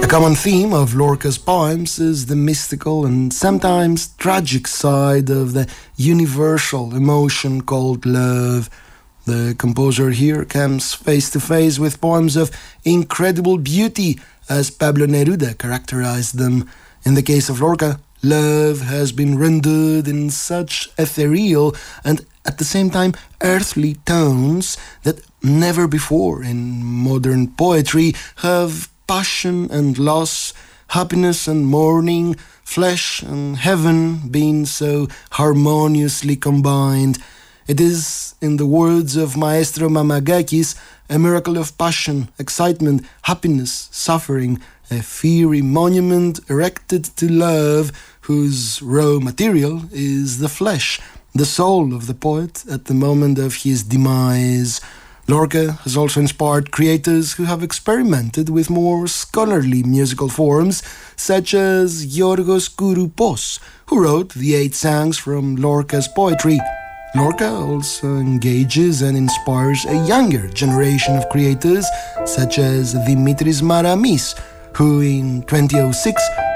common theme of Lorca's poems is the mystical and sometimes tragic side of the universal emotion called love. The composer here comes face to face with poems of incredible beauty, as Pablo Neruda characterized them. In the case of Lorca, love has been rendered in such ethereal and at the same time earthly tones that never before in modern poetry have passion and loss, happiness and mourning, flesh and heaven been so harmoniously combined. It is, in the words of Maestro Mamagakis, a miracle of passion, excitement, happiness, suffering, a fiery monument erected to love, whose raw material is the flesh, the soul of the poet at the moment of his demise. Lorca has also inspired creators who have experimented with more scholarly musical forms, such as Yorgos Kouroupos, who wrote the 8 songs from Lorca's poetry. Lorca also engages and inspires a younger generation of creators, such as Dimitris Maramis, who in 2006